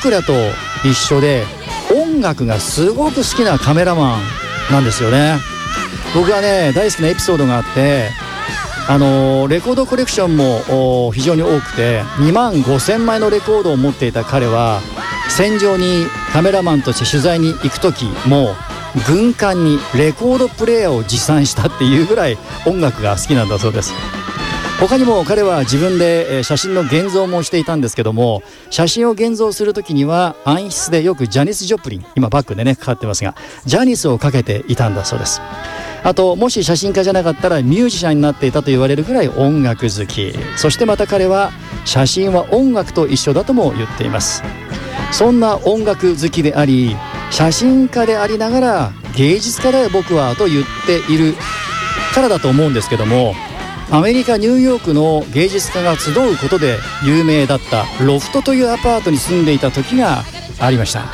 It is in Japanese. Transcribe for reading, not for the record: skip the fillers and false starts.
僕らと一緒で音楽がすごく好きなカメラマンなんですよね。僕はね大好きなエピソードがあって、レコードコレクションも非常に多くて2万5,000枚のレコードを持っていた彼は、戦場にカメラマンとして取材に行く時も軍艦にレコードプレーヤーを持参したっていうぐらい音楽が好きなんだそうです。他にも彼は自分で写真の現像もしていたんですけども、写真を現像する時には暗室でよくジャニス・ジョプリン、今バックでねかかってますが、ジャニスをかけていたんだそうです。あともし写真家じゃなかったらミュージシャンになっていたと言われるぐらい音楽好き。そしてまた彼は写真は音楽と一緒だとも言っています。そんな音楽好きであり写真家でありながら芸術家だよ僕はと言っているからだと思うんですけども、アメリカニューヨークの芸術家が集うことで有名だったロフトというアパートに住んでいた時がありました。